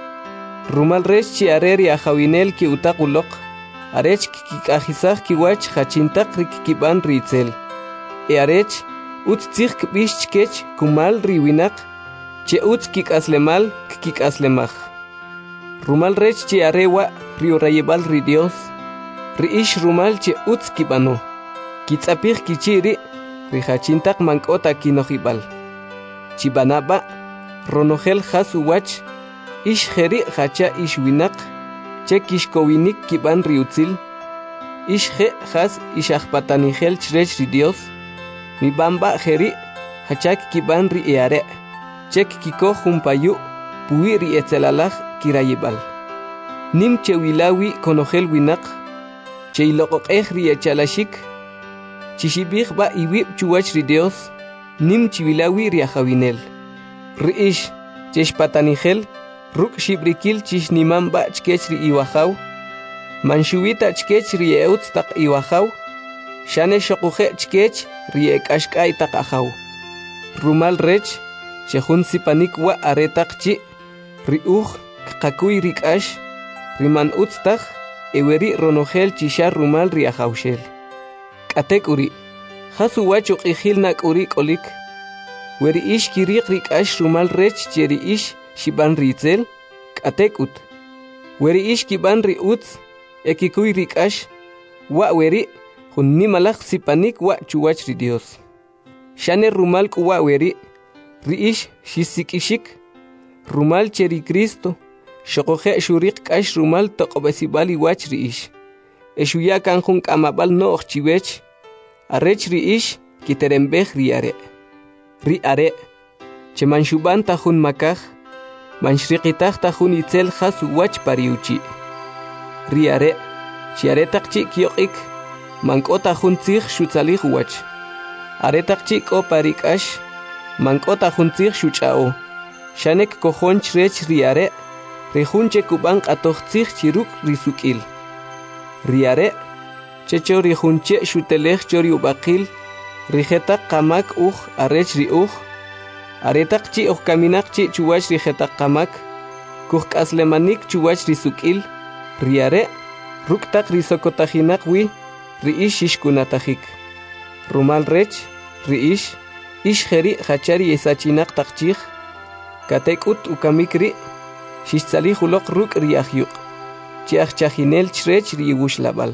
D: rumal rech chi areri ajawinel ki utaqulok, arech kikajisaj kiwach hachintaq ri kikiban ritzel. E arech, utz tzij kbish chkech kumal ri winak, che utz kikaslemal kikaslemaj. Rumal rech chi arewa ri urayibal ri Dios, ri ish rumal che utz kibano, kitzapij kichiri, ri hachintaq mankota kinojibal. Chibanaba, ronojel has uwach, ish jeri hacha ish winak, che kishkowinik kiban riutzil, ish je has ish ajpatanijel chrech ri Dios, mi bamba jeri hachak kiban ri eare, chek kiko jumpayu, puwi ri etzelalaj kirayibal. Nim chewilawi konogel winak, cheiloqoqej riachalashik, chishibij ba iwib chuwach ri Dios, nim chiwilawi riajawinel. Riish, cheshpatanigel, ruk shibrikil chish nimam ba chkech ri iwajaw, manshuwita chkech ri eutz tak iwajaw, shane shokuje chkech ri ekashkay tak ajaw. Rumal rech, chejun sipanik wa aretak chi, ri uj kakuy rikash, riman utztak, eweri ronogel chisha rumal ri ajawshel. Katek uri, jasu wachuk ijil nak uri kolik, weri ish kirik rikash rumal rech cheri ish shiban ritzel, katek ut. Weri ish kiban ri utz, ekikuy rikash, wa weri, jun nimalak sipanik wa chuwach ri Dios. Shane rumal kuwa weri, ri ish shisikishik, rumal cheri Cristo, shokoje shurik kash rumal toqobesibali wach ri ish. Eshuya kanjun kamabal no ochchiwech, arech ri ish kiterembej ri are. Ri are, che manshuban tajun makaj, manshriqitaj tajun itzel jasu wach pariuchi. Ri are, chi aretak chi kioqik, manko tajun tzij shutzalij wach. Aretak chi ko parikash, manko tajun tzij shuchao. Shanek kojon chrech ri are, rejunche kuban qatoj tzij chiruk risukil. Ri are, checho rejunche shutelej chori ubaqil, rijetak qamak uj arech ri uj, aretak chi uj kaminak chi chuwach rijetak qamak, kuj k'aslemanik chuwach risukil, ri are, ruktak risokotajinak wi, ri ish ishkunatajik. Rumal rech, ri ish, ish jeri hachari esachinak takchij, katek ut ukamikri, shishtzalij ulok ruk ri ahyuk, chi achajinel chrech ri labal.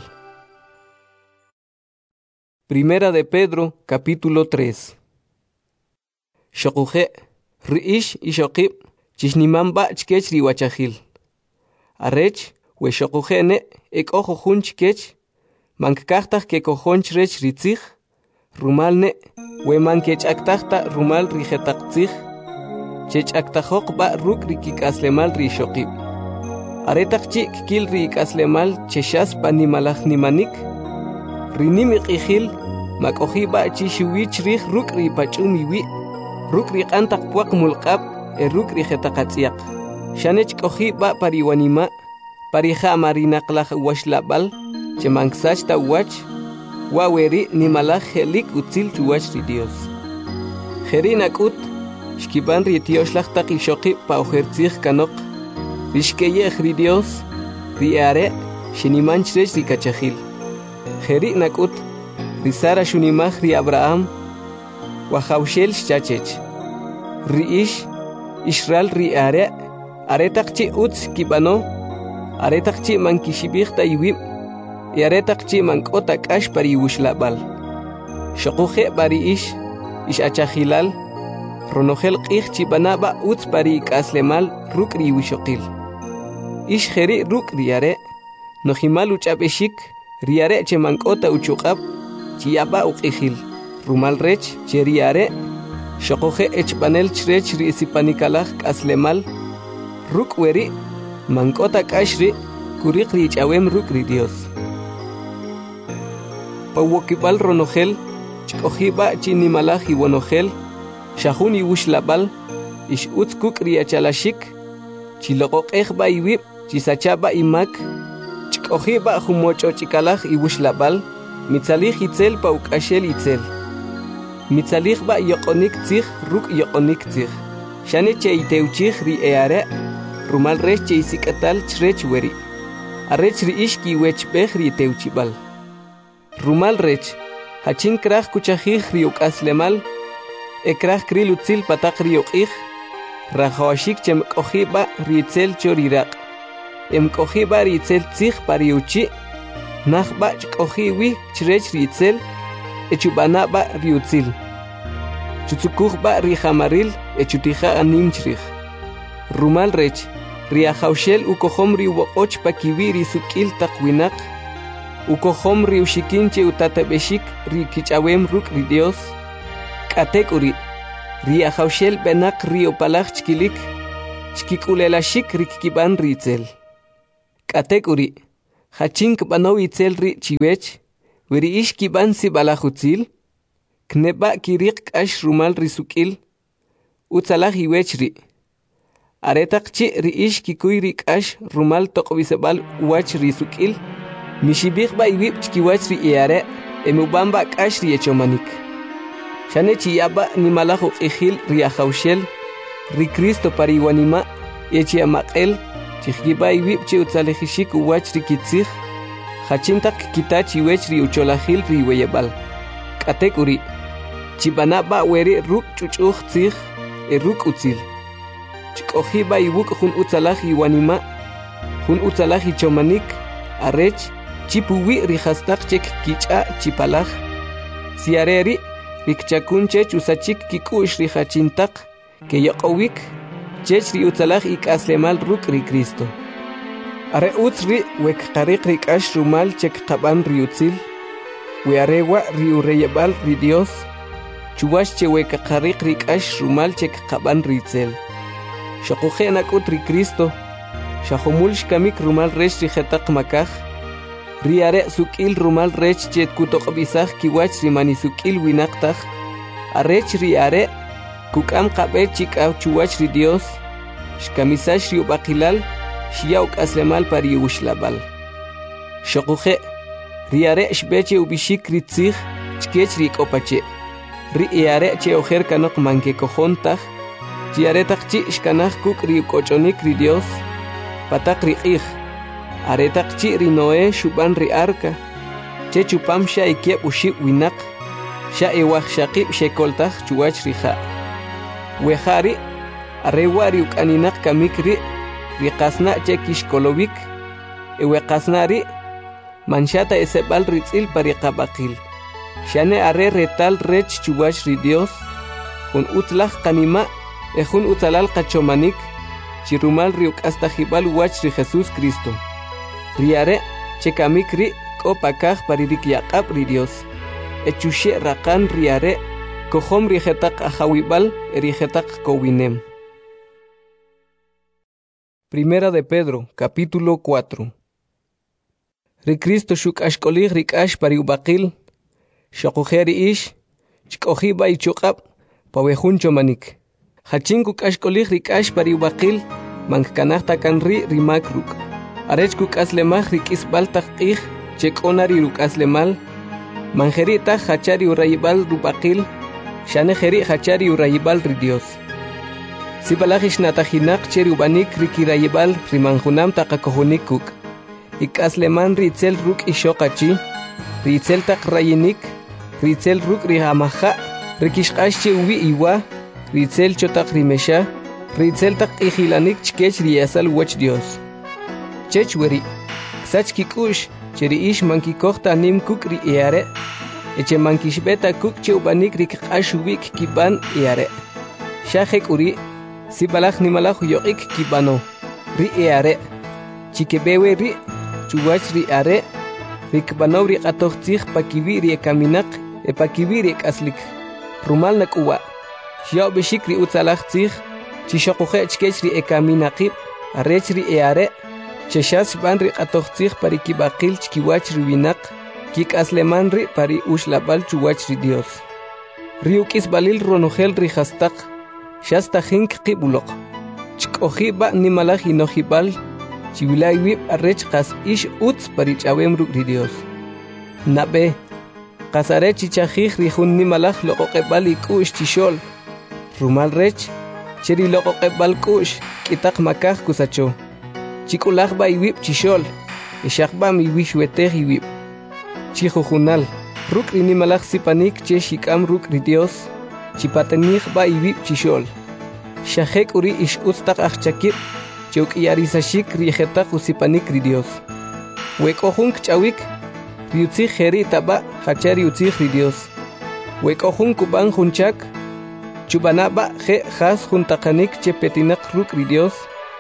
D: Primera de Pedro, capítulo tres. Shokuje, ri ish ishokib, chishniman ba chkech ri wachajil. Arech, we shokuje ne, ek ojo jun chkech, mankaktaj ke kojon chrech ri tzij, rumal ne, we mankech aktajta rumal ri jetak tzij, chech aktajok ba ruk ri kikaslemal ri shokib. Aretak chik kil ri ikaslemal cheshas panimalaj nimanik, rinimik ijil, makoji ba chishuwich rij ruk ri pachumiwi, ruk ri qantak puak mulqab, e ruk ri jetakatsiak. Shanech koji ba pariwanima, parija marinaqlaj washlabal, chemangsach ta wach, waweri nimalaj helik utzil chuwach ri Dios. Jerinak ut, shkiban ri tioshlaj tak ishokib pa ojertzij kanok, rishkeyej ri Dios, ri are, shiniman chrech ri kachajil. Jeri nakut, ri Sara shunimaj ri Abraham, wajawshel shchachech. Ri ish, Israel ri are, aretak chi utz kibano, aretak chi mankishibij ta iwib, y aretak chi mankota kash pari wushlabal. Shokuje bari ish, ish achajilal, ronogel qij chibanaba utz pari kaslemal ruk ri wishokil. Ish jeri ruk ri are, nojimal uchabeshik, ri are che mankota uchuqab, chiyaba uqijil. Rumal rech, che ri are, shokuje echpanel chrech ri isipanikalaj kaslemal, ruk weri, mankota kashri, kurik ri chawem ruk ri Dios. Pawokibal ronogel, chkojiba chinimalaj iwonogel, shahun iwushlabal, ish utz kuk ri achalashik, chiloqoqej ba iwib, chisachaba imak, chkojiba humocho chikalaj iwushlabal, mitzalij itzel pa ukashel itzel. Mitzalij ba yoqonik tzij ruk yoqonik tzij. Shane che iteuchij ri eare, rumal rech che isikatal chrech weri. Arech ri ishki wechbej ri teuchibal. Rumal rech, hachin kraj kuchajij ri ukaslemal, ekraj kril utzil patak ri uqij, rajawashik chem kojiba ri itzel choriraq. Em kojiba ri itzel tzij pariuchi, najba chkojiwi chrech ri itzel, echubanaba ri utzil. Chutzukujba ri jamaril, echutija anim chrij. Rumal rech, ri ajawshel ukohom ri uoqoch pakiwi ri sukil takwinak, ukohom ri ushikinche utatabeshik ri kichawem ruk ri Dios, katek uri, ri ajawshel benak ri opalaj chkilik, chkikulela shik rikkiban ritzel. Katekuri, hachin kbano itzel ri chiwech, weri ish kiban si balajutzil, kneba kirik ash rumal risukil, utzalah iwech ri. Aretak chi ri ish kikuy rik ash rumal tokbisebal wach risukil, mishibik ba iwip chkiwach ri iare, emubamba kash ri echomanik. Shane chiyaba ni malajo ijil ri ajaushel, ri Cristo pariwanima, echi amaqel, chihgiba iwip chi utzalejishik uwach ri kitzig, hachintak kitach iwech ri ucholahil ri weyebal. Katekuri, chibanaba weri ruk chuchuj tzig, e ruk utzil. Chikojiba iwuk hun utzalaj iwanima, hun utzalaj ichomanik, arech, chipuwi ri hastak chek kicha chipalaj. Siareri, rikchakunchech usachik kikush ri hachintak, que yoqowik, chech ri utzalaj ik aslemal ruk ri Cristo. Are utzri wek qarik rik ash rumal chek qaban ri utzil, we arewa ri ureyebal ri Dios, chuwash che wek qarik rik ash rumal chek qaban ri tzel. Shakuje nakut ri Cristo, shahumul shkamik rumal rech ri jetaq makaj, ri are sukil rumal rech chet kutok bisaj kiwach ri mani sukil winaqtaj, arech ri are, kukam qabe chikaw chuwach ri Dios, shkamisash ri ubaqilal, shiyauk aslemal pari ushlabal. Shakuje, ri are shbeche ubishik ri tzig, chkech ri kopache, ri are che ojer kanok manke kojontaj, chi aretak chi shkanaj kuk ri kochonik ri Dios, patak ri ij, aretak chi ri Noé shuban ri arka, che chupam sha ikiep ushib winak, sha ewaj shaqib shekoltaj chuwach ri ja. Wejari, arewa ri ukaninak kamik ri, ri qasna che kishkolovik, ewe qasna ri, manshata esebal ritzil pari qabaqil. Shane are retal rech chuwach ri Dios, hun utlaj kanima, ejun utzalal qachomanik, chirumal ri ukastajibal wach ri Jesús Cristo. Riare, che kamik ri, kopakaj pari rik yaqab ri Dios. Echushe raqan riare, kohom ri jetaq ajawibal, ri jetaq kowinem. Primera de Pedro, capítulo cuatro. Ri Cristo shuk ashkolig rik ash pari ubaqil, shakujeri ish, chkojiba y chukab, pawejun chomanik. Hachinku ashkolig rik ash pari ubaqil, mankanahta kanri rimakruk. Arechkuk aslemaj rik isbaltaj ij, chekonari ruk aslemal, manjerita hachari urayibal rubaqil, shanejeri hachari urayibal ri Dios. Sibalajish natajinak cheri ubanik rikirayibal rimanjunam taqakojunikuk. Ikasleman ritzel ruk ishokachi, ritzel tak rayinik, ritzel ruk rihamaja, rikishqashche ubi iwa, ritzel chotak rimesha, ritzel tak ijilanik chkech riyasal wach Dios. Chech weri, ksach kikush, cheri ish mankikohta nim kuk ri eare, eche mankishbeta kuk che ubanik rikqash ubik kiban eare. Shahek uri, sibalaj nimalaj yoik kibano, ri eare, chikebewe ri, chuwach ri are, rikbano ri qatohtzig pakibi ri ekaminak, e pakibi ri ekaslik, rumal nakuwa, shiao bishik ri utzalaj tzig, chishokuje chkech ri ekaminakib, arech ri eare, cheshas ban ri qatohtzig pari kibaqil chkiwach ri winak, kik asleman ri pari ushlabal chuwach ri Dios. Ri ukis balil ronogel ri hastak, shasta hink qibulok, chkojiba nimalaj inojibal, chivilay wip arrech qas ish utz parichawem ruk ri Dios. Nabe, qasare chichajij ri jun nimalaj loqoqebal ikush chishol, rumal rech, cheri loqoqebal kush, kitak makaj kusacho. Chikulaj ba iwip chishol, ishakba mi wishwetej iwip. Chijujunal, ruk ri nimalaj sipanik che shikam ruk ri Dios, chipatenij ba iwip chishol. Shajek uri ish utztak achchakip, Chuk yarisashik rijetaq usipanik ri Dios. Wekojun kchawik, riutzig jeri taba, hachari utzig ri Dios. Wekojun kuban junchak, chubanaba je has juntakanik chepetinak ruk ri Dios.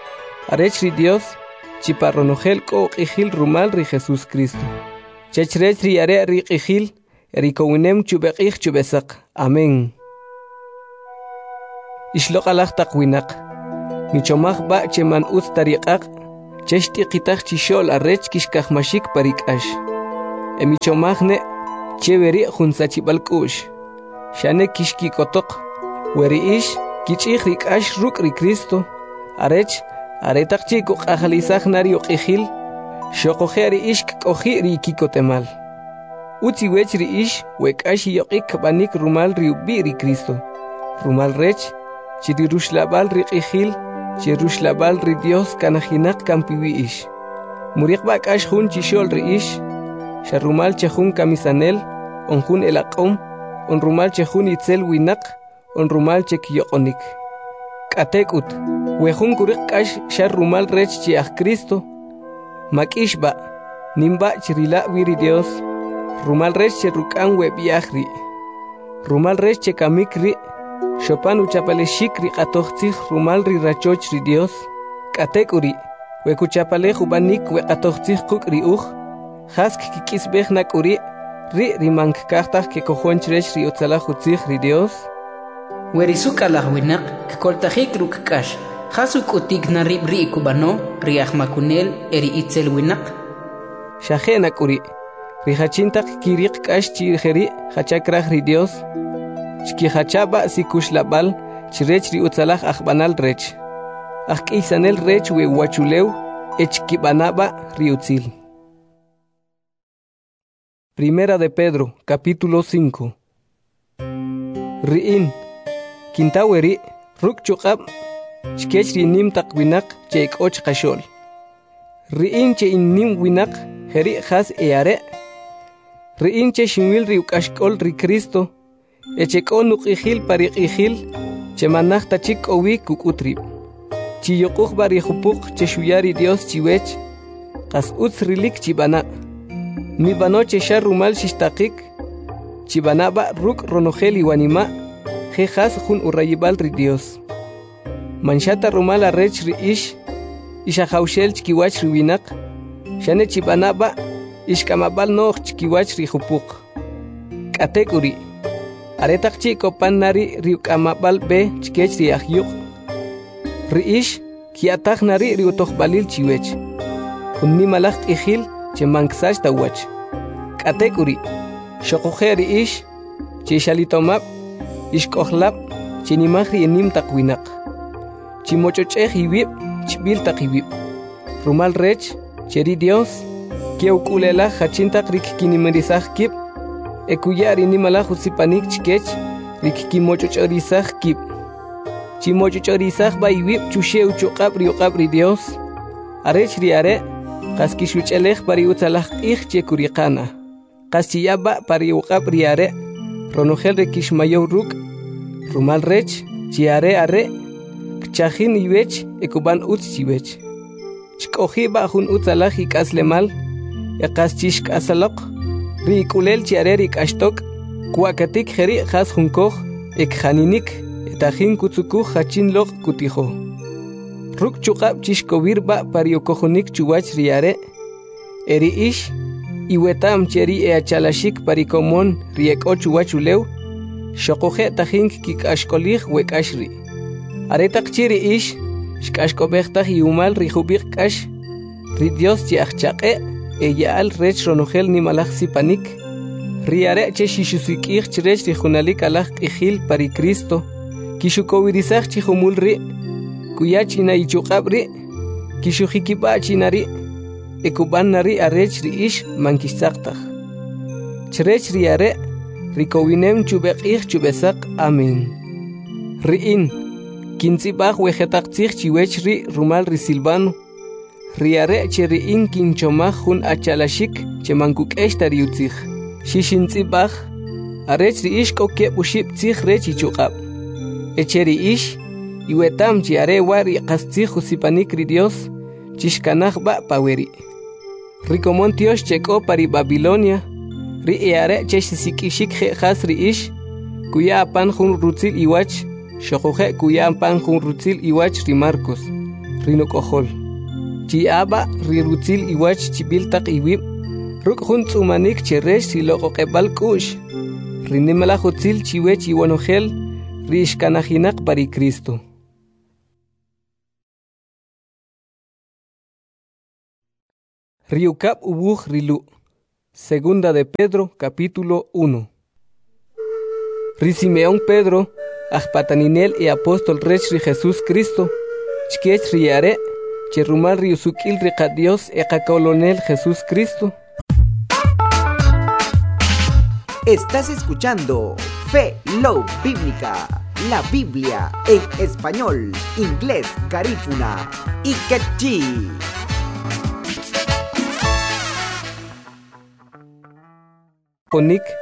D: Arech ri Dios, chiparronogel ko ijil rumal ri Jesús Cristo. Chechrech ri are ri ijil, erikowinem chubekij chubesak. Amén. Ishloqalaj taqwinak. michomaj ba cheman ut tariqaq cheshti qitaq chishol arrech kishkaj mashik parikash e michomaj ne cheveri junsachibal kush shane kishki kotoq weri ish kichih rikash ruk ri Cristo arech aretaq chiku qajalisaj nari oqijil shoqojeri ish koji ri kikotemal uti wech ri ish wekash yoqik banik rumal ri ubi ri Cristo rumal rech chiri rushlabal ri qijil chi rushlabal ri Dios kanajinaq kampiwi ish muriq bakash jun chishol ri ish sharumal chejun kamisanel on jun elaqom on rumal chejun itzel winaq on rumal chekyoqonik katekut wejun kuriq kash shar rumal rech chi aj Cristo makishba nimba chirila wiri Dios rumal rech che rukan we biahri rumal rech che kamikri shopan uchapale shikri qatoqtij rumal ri rachoch ri Dios katekuri we kuchapale jubanik we qatoqtij qukri uj hask kikisbej nakuri ri rimank kahtaj ke kojonchrech ri utzala jutzij ri Dios
E: werisuka lahwinaq koltajik rukkash hasuk utik narib ri kubano ri ahmakunel eri itzel winaq
D: shajena kuri ri hachintak kiriq kash chirjeri hachakraj ri Dios chki hachaba sikushlabal chirech ri utzalaj ahbanal rech ajk'isanel rech we wachulew echkibanaba ri utzil. Primera de Pedro, capítulo cinco. Ri'in, kintaweri, ruk chuqab, chkech ri nim tak winak, che ik och kashol. Ri'in che in nim winak, heri has eare. Ri'in che shinwil ri ukashkol ri Cristo, eche konuk ihil parik ihil, che manach tachik owi kukutrib. Chi yokuch bari hupuk che shuyari Dios chiwech, kas utz rilik chibana. Mi banoche shar rumal shishtakik chibanaba ruk ronogel iwanima jejas jun urayibal ri Dios manchata rumal arrech ri ish ishajaushel chkiwach ri winak shane chibanaba ishkamabal noh chkiwach ri jupuk katekuri aretak chiko pannari ri ukamabal be chkech ri ahyuk ri ish kiataj nari ri utojbalil chiwech unni malach ihil che manksash tawach katekuri shokojeri ish che shalitomab ishkohlab che nimahri enim takwinak che mochochej iwib chbil takiwib rumal rech cheri Dios que ukulela hachintak rik kinimerizaj kib ekuyari nimala jusipanik chkech rik kimochochorizaj kib che mochochorizaj ba iwib chusheu chuqab riuqab ri Dios arech ri are Qaskishuchelej pari utzalaj ij che kuriqana. Qaschiyaba pari uqab riare. Ronogel rekishmayow ruk. Rumal rech, chiare are. Kchajin iwech, ekuban utz chiwech. Chkojiba jun utzalaj ikaslemal. Eqaschishk asalok. Ri ikulel chiare rikashtok. Kuakatik jeri jas junkoj. Ekjaninik. Etajin kutsukuj hachin lok kutijo. Ruk chuqab chishkowirba pariokojonik chuwach riare eri ish iwetam cheri e achalashik parikomon rieko chuwachulew shokoje tajink kikashkolij wekashri aretak chiri ish shkashkobejtaj iumal rijubik kash ri Dios chiachchaqe e yaal rech ronogel nimalaj sipanik riare che shishusikij chirech rijunalik alaj qijil pari Cristo kishukowirizaj chijumul ri kuyachina ichuqabri kishujikiba chinari ekubanari arech ri ish mankisaqtaj chrech riare rikowinem chubeqij chubesaq amen riin kintzibaj wejetaqtzij chiwech ri rumal ri Silvano riare che riin kinchomaj jun achalashik che mankuk'ex tariutzij xixintzibaj arech ri ish kokeb uxibtzij rech ichuqab eche ri ish iwetam chiare wari qastzij jusipanik ri Dios chishkanaj ba paweri rikomon tiosh cheko pari Babilonia ri eare chesisikishik jejas ri ish kuya apan jun rutzil iwach shokoje kuya apan jun rutzil iwach ri Marcos rinokojol chiaba ri rutzil iwach chibiltaq iwib ruk jun tzumanik cheresh siloqoqebal kush rinimala jutzil chiwech iwanojel ri ishkanajinaq pari Cristo. Riucap ubuj rilu. Segunda de Pedro, capítulo uno. Risimeón Pedro, ajpataninel y apóstol rech ri Jesús Cristo, chkech riare, cherumal riusukil rica Dios e cacolonel Jesús Cristo.
F: Estás escuchando Fe Low Bíblica, la Biblia en español, inglés, garífuna y quechí.
D: Ponik